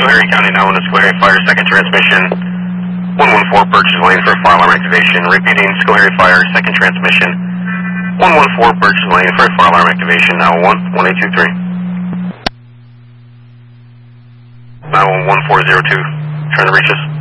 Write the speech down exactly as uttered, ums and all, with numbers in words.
Schoharie County nine one one to Schoharie Fire, second transmission. one one four Birches Lane for fire alarm activation. Repeating, Schoharie Fire, second transmission. one one four Birches Lane for fire alarm activation. nine one one, one eight two three. nine one one four zero two, trying to reach us.